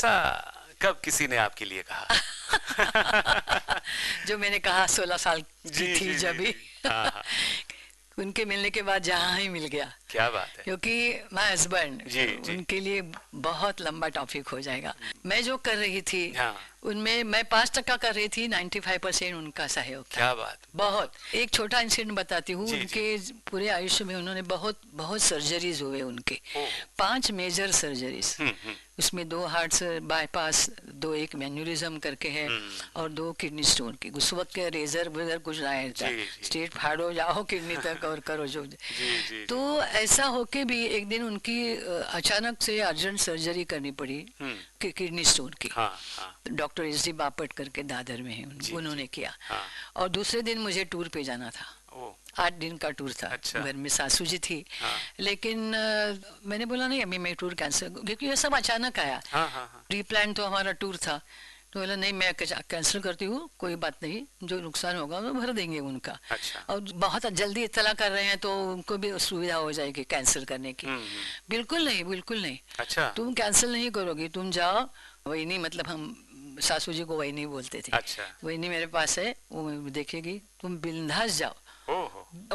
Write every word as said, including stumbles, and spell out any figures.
ऐसा कब किसी ने आपके लिए कहा? जो मैंने कहा सोलह साल की जी थी जी जब जी भी। जी। हाँ हाँ। उनके मिलने के बाद जहाँ ही मिल गया, क्या बात है। क्योंकि माय हस्बैंड, जी जी। उनके लिए बहुत लंबा टॉपिक हो जाएगा। मैं जो कर रही थी हाँ। उनमें मैं पाँच टका कर रही थी, नाइन्टी फाइव परसेंट उनका सहयोग था। क्या बात। बहुत। एक छोटा इंसिडेंट बताती हूँ। जी जी। उनके पूरे आयुष्य में उन्होंने बहुत बहुत सर्जरीज हुए उनके, ओह। पांच मेजर सर्जरीज। हम्म हम्म उसमें दो हार्ट बाईपास, दो एक मैन्यूरिज्म करके है, हम्म। और दो किडनी स्टोन की। उस वक्त के रेजर वेजर कुछ आया था, जी जी। स्टेट फाड़ो जाओ किडनी तक और करो जो। जी जी तो जी। ऐसा होके भी एक दिन उनकी अ, अचानक से अर्जेंट सर्जरी करनी पड़ी हम्म। कि किडनी स्टोन की। हाँ हाँ। डॉक्टर एस डी बापट करके दादर में है, उन, जी उन्होंने जी। किया। हाँ। और दूसरे दिन मुझे टूर पे जाना था। ओह। आठ दिन का टूर था। अच्छा। घर में सासू जी थी। हाँ लेकिन अ, मैंने बोला नहीं, अभी मैं टूर कैंसिल, क्योंकि ये सब अचानक आया। हाँ हाँ हाँ। प्री प्लान तो हमारा टूर था। तो बोला नहीं, मैं कैंसिल करती हूँ, कोई बात नहीं, जो नुकसान होगा वो भर देंगे उनका। अच्छा। और बहुत जल्दी इत्तला कर रहे हैं तो उनको भी सुविधा हो जाएगी कैंसिल करने की। हम्म हम्म। बिल्कुल नहीं, बिल्कुल नहीं, अच्छा। तुम कैंसिल नहीं करोगी, तुम जाओ। वही नहीं, मतलब हम सासू जी को वही नहीं बोलते थे। अच्छा। वही नहीं मेरे पास है, वो देखेगी, तुम बिंदास जाओ। ओह।